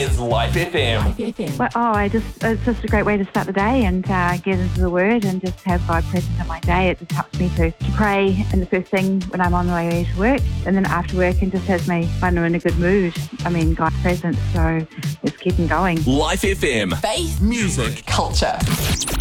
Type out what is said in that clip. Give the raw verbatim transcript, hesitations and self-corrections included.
Is Life F M. Life F M. Well, oh, I just, it's just a great way to start the day and uh, get into the Word and just have God present in my day. It just helps me to, to pray in the first thing when I'm on the way to work, and then after work, and just has me when I'm in a good mood. I mean, God's present, so it's keeping going. Life F M. Faith, Music. culture.